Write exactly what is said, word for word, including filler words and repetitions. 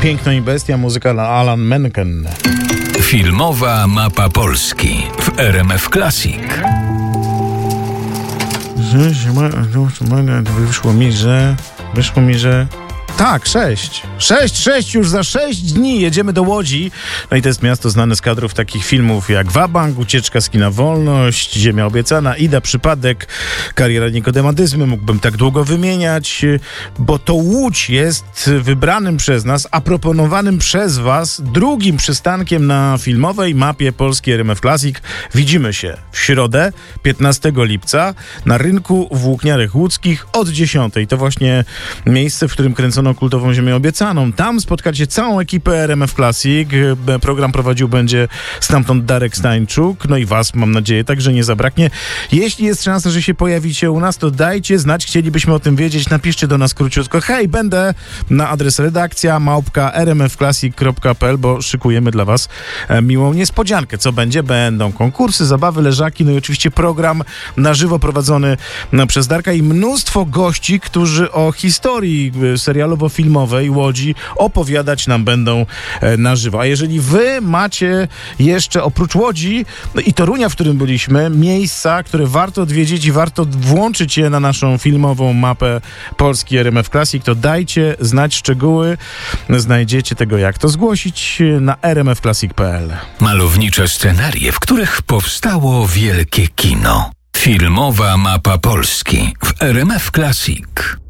Piękno i bestia, muzyka Alan Menken. Filmowa mapa Polski w R M F Classic. Wyszło mi, że... Wyszło mi, że... Tak, sześć. Sześć, sześć już za sześć dni jedziemy do Łodzi. No i to jest miasto znane z kadrów takich filmów jak Wabank, Ucieczka z kina Wolność, Ziemia obiecana, Ida, Przypadek, Kariera Nikodemadyzmy. Mógłbym tak długo wymieniać, bo to Łódź jest wybranym przez nas, a proponowanym przez was drugim przystankiem na filmowej mapie polskiej R M F Classic. Widzimy się w środę, piętnastego lipca, na rynku Włókniarek Łódzkich od dziesiątej. To właśnie miejsce, w którym kręcono kultową Ziemię obiecaną. Tam spotkacie całą ekipę R M F Classic. Program prowadził będzie stamtąd Darek Stańczuk. No i was, mam nadzieję, także nie zabraknie. Jeśli jest szansa, że się pojawicie u nas, to dajcie znać. Chcielibyśmy o tym wiedzieć. Napiszcie do nas króciutko. Hej, będę na adres redakcja małpka r m f classic kropka p l, bo szykujemy dla was miłą niespodziankę. Co będzie? Będą konkursy, zabawy, leżaki, no i oczywiście program na żywo prowadzony przez Darka i mnóstwo gości, którzy o historii serialowo-filmowej Łodzi opowiadać nam będą na żywo. A jeżeli wy macie jeszcze oprócz Łodzi no i Torunia, w którym byliśmy, miejsca, które warto odwiedzić i warto włączyć je na naszą filmową mapę Polski R M F Classic, to dajcie znać szczegóły. Znajdziecie tego, jak to zgłosić na r m f classic kropka p l. Malownicze scenarie, w których powstało wielkie kino. Filmowa mapa Polski w R M F Classic.